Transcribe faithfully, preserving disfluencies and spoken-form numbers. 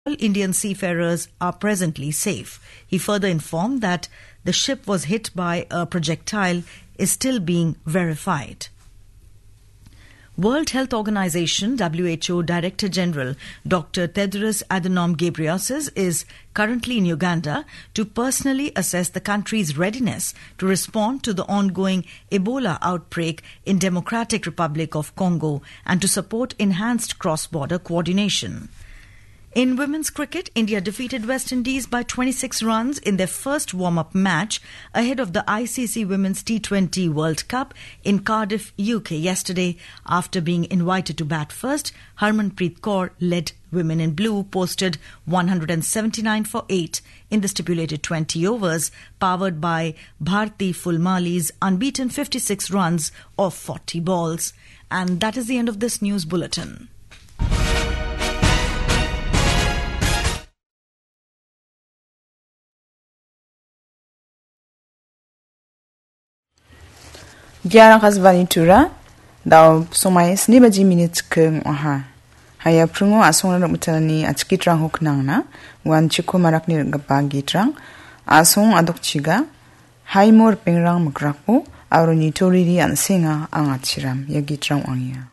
Indian seafarers are presently safe. He further informed that the ship was hit by a projectile is still being verified. World Health Organization W H O Director General Doctor Tedros Adhanom Ghebreyesus is currently in Uganda to personally assess the country's readiness to respond to the ongoing Ebola outbreak in Democratic Republic of Congo and to support enhanced cross-border coordination. In women's cricket, India defeated West Indies by twenty-six runs in their first warm-up match ahead of the I C C Women's T twenty World Cup in Cardiff, U K yesterday. After being invited to bat first, Harmanpreet Kaur led Women in Blue posted one hundred seventy-nine for eight in the stipulated twenty overs, powered by Bharti Fulmali's unbeaten fifty-six runs off forty balls. And that is the end of this news bulletin. Gyara kasbani tura daw somai sni baji minutes keng aha haya prungo asong na mutani atskitrang huknang na wan chiko marakni gapa gitrang asong adok chiga haimor pengrang makrakpo aro nitoriri ansinga angachiram ya gitrang angya